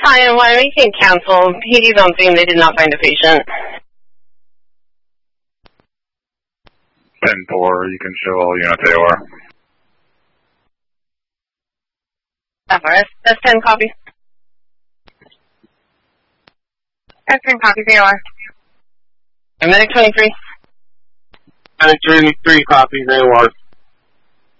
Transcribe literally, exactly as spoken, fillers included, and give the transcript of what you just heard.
Ryan, why we can cancel? P D's on scene, they did not find a patient. ten four, you can show all units A O R. F R S, that's ten copies. That's ten copies, A O R. And Medic twenty-three. Medic twenty-three copies, A O R.